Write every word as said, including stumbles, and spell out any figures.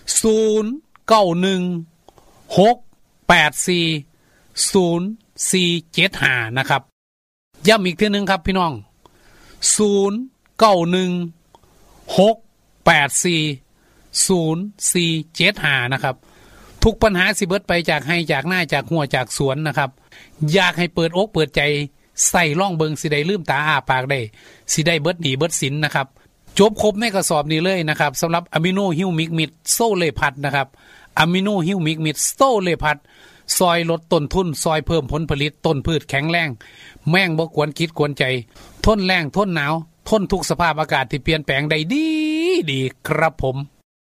ศูนย์เก้าหนึ่งหกแปดสี่ศูนย์สี่เจ็ดห้านะครับย้ำอีกทีนึงครับพี่น้องศูนย์เก้าหนึ่งหกแปดสี่ศูนย์สี่เจ็ดห้านะครับทุกปัญหาสิเบิดไปจากให้จากหน้าจากหัวจากสวนนะครับอยากให้เปิดอกเปิดใจใส่ล่องเบิงสิได้ลืมตาอ้าปากได้สิได้เบิดหนีเบิดสินนะครับจบครบในกระสอบนี้เลยนะครับสำหรับอะมิโนฮิวมิกมิดโซเลพัดนะครับอะมิโนฮิวมิกมิดโซเลพัดซอยลดต้นทุนซอยเพิ่มผลผลิตต้นพืชแข็งแรงแม่งบ่กวนคิดกวนใจทนแรงทนหนาวทนทุกสภาพอากาศที่เปลี่ยนแปลงได้ดีดีครับผม